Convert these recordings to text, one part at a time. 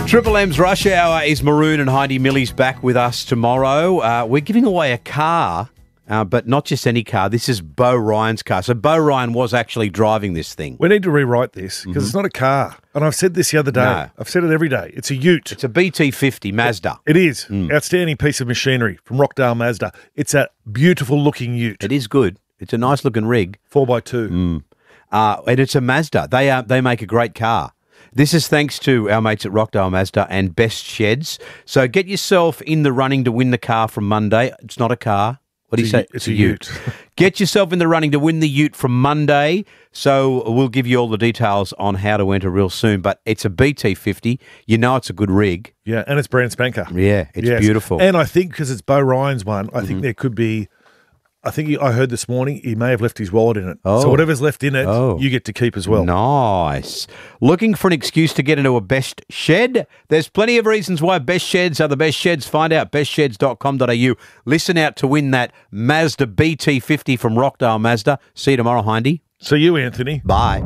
Triple M's Rush Hour is Maroon and Heidi Millie's back with us tomorrow. We're giving away a car, but not just any car. This is Beau Ryan's car. So Beau Ryan was actually driving this thing. We need to rewrite this because it's not a car. And I've said this the other day. No. I've said it every day. It's a ute. It's a BT50 Mazda. It is. Outstanding piece of machinery from Rockdale Mazda. It's a beautiful looking ute. It is good. It's a nice looking rig. 4x2. And it's a Mazda. They make a great car. This is thanks to our mates at Rockdale Mazda and Best Sheds. So get yourself in the running to win the car from Monday. It's not a car. What do you say? It's a ute. Get yourself in the running to win the ute from Monday. So we'll give you all the details on how to enter real soon. But it's a BT50. You know it's a good rig. Yeah, and it's brand spanker. Yeah, it's beautiful. And I think because it's Beau Ryan's one, I think there could be... I heard this morning he may have left his wallet in it. Oh. So whatever's left in it, you get to keep as well. Nice. Looking for an excuse to get into a Best Shed? There's plenty of reasons why Best Sheds are the best sheds. Find out bestsheds.com.au. Listen out to win that Mazda BT50 from Rockdale Mazda. See you tomorrow, Hindy. See you, Anthony. Bye.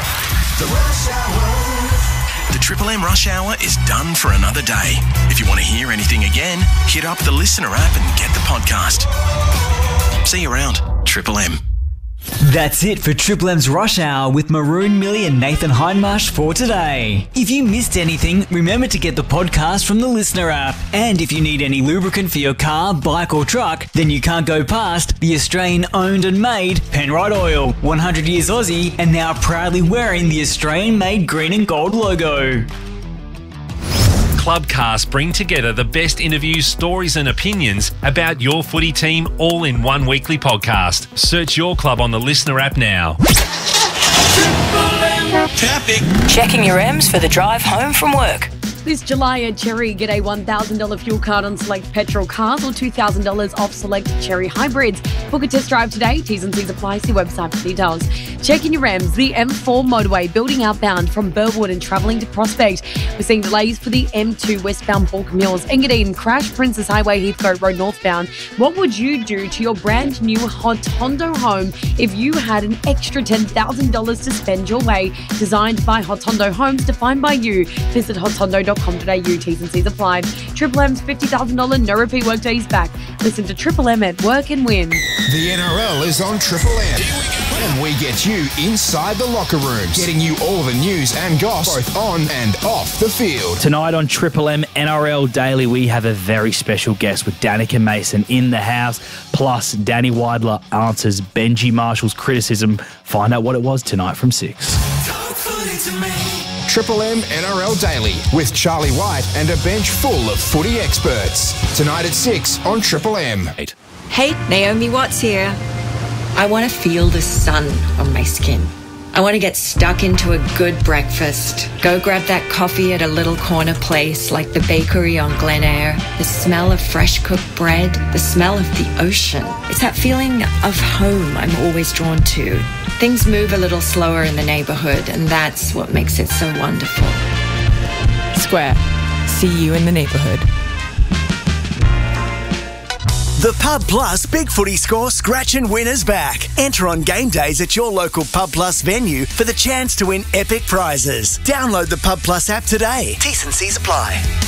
The Triple M Rush Hour is done for another day. If you want to hear anything again, hit up the Listener app and get the podcast. See you around, Triple M. That's it for Triple M's Rush Hour with Maroon, Millie and Nathan Hindmarsh for today. If you missed anything, remember to get the podcast from the Listener app. And if you need any lubricant for your car, bike or truck, then you can't go past the Australian owned and made Penrite Oil. 100 years Aussie and now proudly wearing the Australian made green and gold logo. Clubcast bring together the best interviews, stories and opinions about your footy team all in one weekly podcast. Search your club on the Listener app now. Checking your M's for the drive home from work. This July at Cherry, get a $1,000 fuel card on select petrol cars or $2,000 off select Cherry hybrids. Book a test drive today. T's and C's apply. See website for details. Checking your M's. The M4 motorway building outbound from Burwood and travelling to Prospect. We're seeing delays for the M2 westbound Port Mills. Engadine, Crash, Princess Highway, Heathcote Road northbound. What would you do to your brand new Hotondo home if you had an extra $10,000 to spend your way? Designed by Hotondo Homes, defined by you. Visit hotondo.com.au. T's and C's applied. Triple M's $50,000 no repeat workdays back. Listen to Triple M at work and win. The NRL is on Triple M. And we get you inside the locker rooms, getting you all the news and goss, both on and off the field. Tonight on Triple M NRL Daily, we have a very special guest with Danica Mason in the house. Plus, Danny Weidler answers Benji Marshall's criticism. Find out what it was tonight from 6. Triple M NRL Daily with Charlie White and a bench full of footy experts. Tonight at 6 on Triple M. Hey, Naomi Watts here. I want to feel the sun on my skin. I want to get stuck into a good breakfast. Go grab that coffee at a little corner place like the bakery on Glen Eyre. The smell of fresh cooked bread. The smell of the ocean. It's that feeling of home I'm always drawn to. Things move a little slower in the neighborhood, and that's what makes it so wonderful. Square. See you in the neighborhood. The Pub Plus Big Footy Score Scratch and Win is back. Enter on game days at your local Pub Plus venue for the chance to win epic prizes. Download the Pub Plus app today. T's and C's apply.